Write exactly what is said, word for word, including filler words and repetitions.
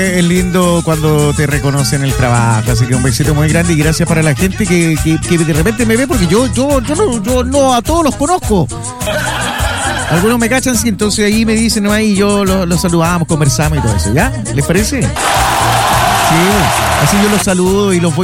Es lindo cuando te reconocen el trabajo, así que un besito muy grande y gracias para la gente que, que, que de repente me ve, porque yo, yo, yo, no, yo no a todos los conozco. Algunos me cachan, sí, entonces ahí me dicen, no, ahí yo los, los saludamos, conversamos y todo eso, ¿ya? ¿Les parece? Sí, así yo los saludo y los voy